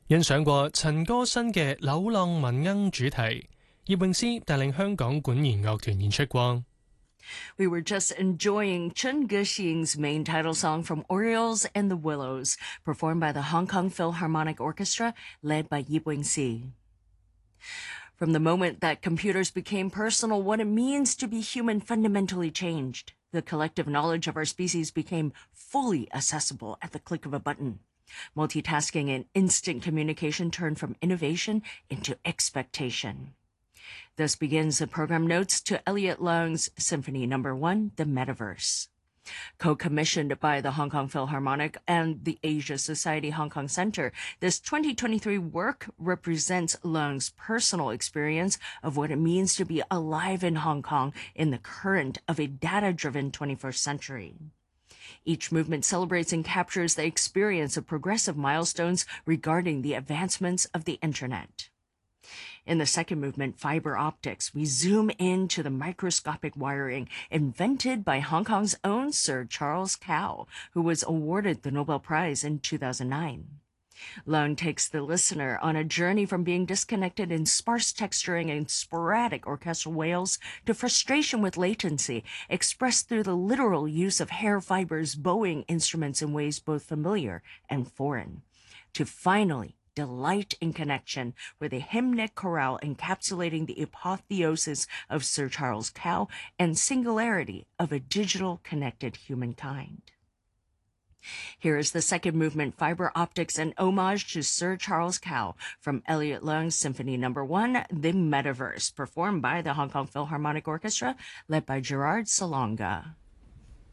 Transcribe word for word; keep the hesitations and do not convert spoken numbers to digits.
欣賞過陳歌辛嘅《柳浪聞鶯》主題，葉詠詩帶領香港管弦樂團演出過。 We were just enjoying Chun Ge-xing's main title song from Orioles and the Willows, performed by the Hong Kong Philharmonic Orchestra, led by Yi Wing-si. From the moment that computers became personal, what it means to be human fundamentally changed. The collective knowledge of our species became fully accessible at the click of a button. Multitasking and instant communication turned from innovation into expectation. Thus begins the program notes to Elliot Leung's Symphony Number One, The Metaverse. Co-commissioned by the Hong Kong Philharmonic and the Asia Society Hong Kong Center, this twenty twenty-three work represents Leung's personal experience of what it means to be alive in Hong Kong in the current of a data-driven twenty-first century. Each movement celebrates and captures the experience of progressive milestones regarding the advancements of the internet. In the second movement, Fiber Optics, we zoom into the microscopic wiring invented by Hong Kong's own Sir Charles Kao, who was awarded the Nobel Prize in two thousand nine. Leung takes the listener on a journey from being disconnected in sparse texturing and sporadic orchestral wails to frustration with latency, expressed through the literal use of hair fibers bowing instruments in ways both familiar and foreign, to finally delight in connection with a hymnic chorale encapsulating the apotheosis of Sir Charles Kao and singularity of a digital connected humankind. Here is the second movement, Fiber Optics, an homage to Sir Charles Kao from Elliot Leung's Symphony Number One, The Metaverse, performed by the Hong Kong Philharmonic Orchestra, led by Gerard Salonga.